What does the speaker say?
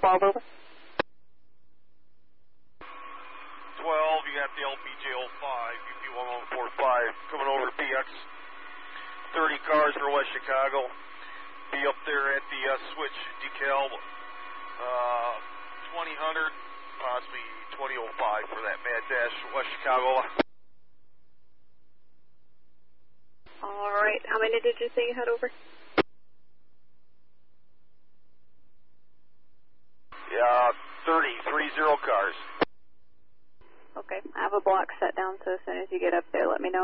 12 over. 12, you got the LPJ05, UP1145 coming over to PX. 30 cars for West Chicago. Be up there at the switch decal, 2000, possibly 2005 for that Mad Dash West Chicago. All right. How many did you say you had over? Yeah, 30 cars. Okay. I have a block set down, so as soon as you get up there, let me know.